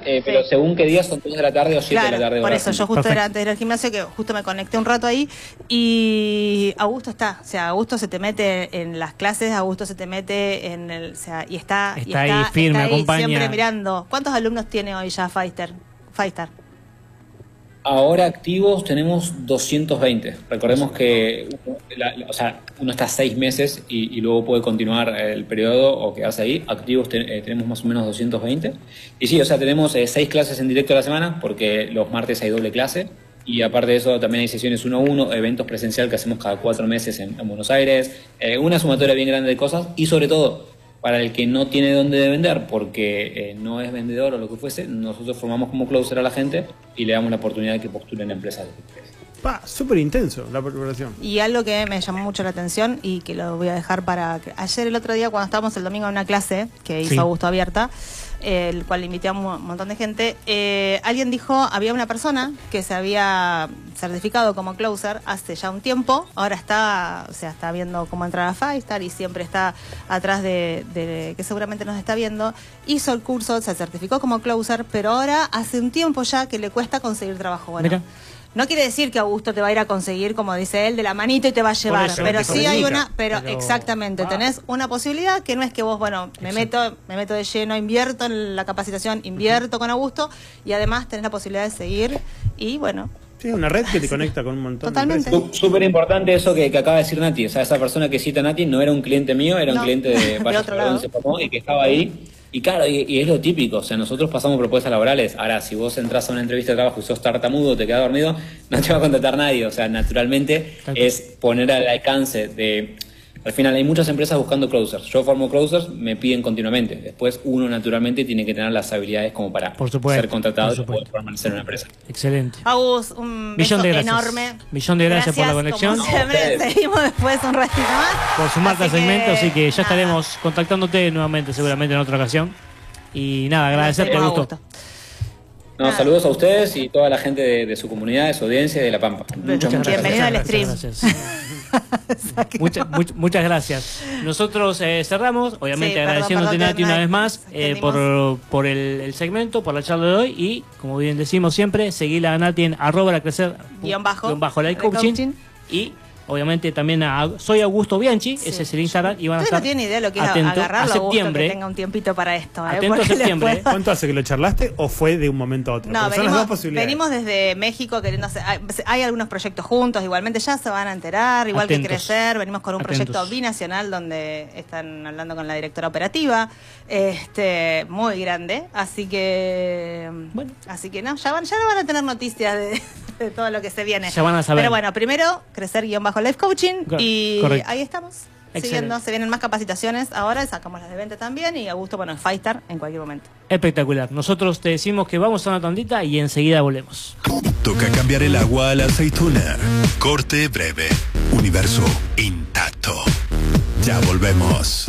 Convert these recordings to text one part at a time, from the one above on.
pero según qué día son 3 de la tarde o 7 de la tarde. Por eso, yo justo era antes del gimnasio, que justo me conecté un rato ahí, y Augusto está, o sea, Augusto se te mete en las clases, Augusto se te mete en el, o sea, y está ahí firme, está ahí acompaña. siempre mirando. ¿Cuántos alumnos tiene hoy ya Faistar? Ahora activos tenemos 220. Recordemos que uno está 6 meses y luego puede continuar el periodo o quedarse ahí. Activos tenemos más o menos 220. Y sí, o sea, tenemos 6 clases en directo a la semana porque los martes hay doble clase. Y aparte de eso también hay sesiones 1-1, eventos presencial que hacemos cada 4 meses en Buenos Aires. Una sumatoria bien grande de cosas y sobre todo, para el que no tiene dónde vender porque no es vendedor o lo que fuese, nosotros formamos como closer a la gente y le damos la oportunidad de que postulen a empresas. Súper intenso la preparación. Y algo que me llamó mucho la atención y que lo voy a dejar para... Ayer, el otro día, cuando estábamos el domingo en una clase que hizo Augusto abierta, el cual invité a un montón de gente, alguien dijo, había una persona que se había certificado como closer hace ya un tiempo, ahora está, o sea, está viendo cómo entrar a Faistar y siempre está atrás de que seguramente nos está viendo, hizo el curso, se certificó como closer, pero ahora hace un tiempo ya que le cuesta conseguir trabajo. Bueno, mira. No quiere decir que Augusto te va a ir a conseguir, como dice él, de la manito y te va a llevar, eso, pero sí hay una, pero exactamente, tenés una posibilidad que no es que vos, bueno, me meto de lleno, invierto en la capacitación, invierto con Augusto y además tenés la posibilidad de seguir y bueno. Sí, una red que te conecta con un montón Totalmente. de empresas. Súper importante eso que acaba de decir Nati, o sea, esa persona que cita Nati no era un cliente mío, era un cliente de Valladolid y que estaba ahí. Y claro, y es lo típico, o sea, nosotros pasamos propuestas laborales. Ahora, si vos entras a una entrevista de trabajo y sos tartamudo, te quedás dormido, no te va a contratar nadie. O sea, naturalmente es poner al alcance de... Al final hay muchas empresas buscando closers. Yo formo closers, me piden continuamente. Después uno naturalmente tiene que tener las habilidades como para ser contratado y poder permanecer en una empresa. Excelente. Agus, un beso enorme. Millón de gracias por la conexión. Como siempre, seguimos después un ratito más. Por sumarte al segmento, así que ya estaremos contactándote nuevamente seguramente en otra ocasión. Y nada, agradecerte, Augusto. No, saludos a ustedes y toda la gente de su comunidad, de su audiencia y de La Pampa. Muchas bienvenido al stream. Muchas gracias. Nosotros cerramos, obviamente agradeciéndote, Nati, una vez más por el segmento, por la charla de hoy y, como bien decimos siempre, seguirla a Nati en @crecer_life coaching y obviamente también soy Augusto Bianchi, ese es el Instagram y van a estar. No tiene idea de lo que es agarrarlo a septiembre, que tenga un tiempito para esto. Atento a septiembre. ¿Cuánto hace que lo charlaste o fue de un momento a otro? No, venimos desde México queriendo hacer, hay algunos proyectos juntos, igualmente ya se van a enterar, igual que Crecer, venimos con un proyecto binacional donde están hablando con la directora operativa, muy grande, así que no, ya van a tener noticias de todo lo que se viene. Ya van a saber. Pero bueno, primero Crecer_Life Coaching y correcto. ahí estamos. Siguiendo, se vienen más capacitaciones ahora, sacamos las de venta también y Augusto, en Faistar en cualquier momento. Espectacular. Nosotros te decimos que vamos a una tandita y enseguida volvemos. Toca cambiar el agua a la aceituna. Corte breve. Universo intacto. Ya volvemos.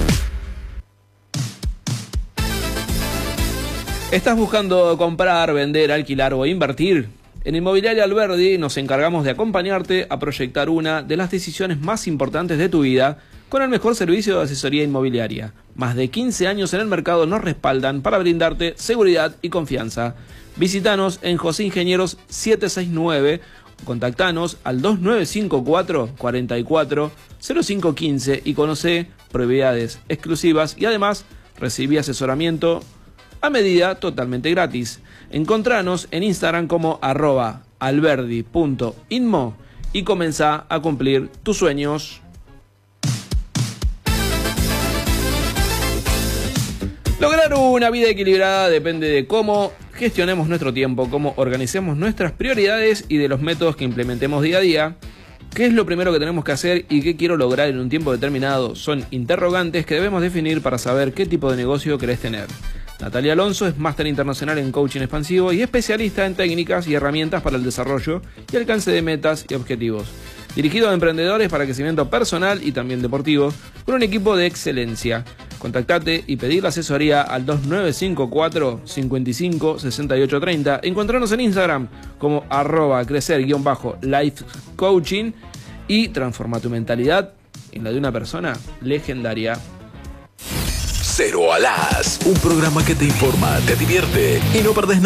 ¿Estás buscando comprar, vender, alquilar o invertir? En Inmobiliaria Alberdi nos encargamos de acompañarte a proyectar una de las decisiones más importantes de tu vida con el mejor servicio de asesoría inmobiliaria. Más de 15 años en el mercado nos respaldan para brindarte seguridad y confianza. Visítanos en José Ingenieros 769, contactanos al 2954 44 0515 y conoce propiedades exclusivas y además recibí asesoramiento a medida totalmente gratis. Encontranos en Instagram como @alberdi.inmo y comenzá a cumplir tus sueños. Lograr una vida equilibrada depende de cómo gestionemos nuestro tiempo, cómo organicemos nuestras prioridades y de los métodos que implementemos día a día. ¿Qué es lo primero que tenemos que hacer y qué quiero lograr en un tiempo determinado? Son interrogantes que debemos definir para saber qué tipo de negocio querés tener. Natalia Alonso es máster internacional en coaching expansivo y especialista en técnicas y herramientas para el desarrollo y alcance de metas y objetivos. Dirigido a emprendedores para crecimiento personal y también deportivo, con un equipo de excelencia. Contactate y pedir la asesoría al 2954 55 68 30. Encontrarnos en Instagram como @crecer_life coaching y transforma tu mentalidad en la de una persona legendaria. Cero a las, un programa que te informa, te divierte y no perdés nada.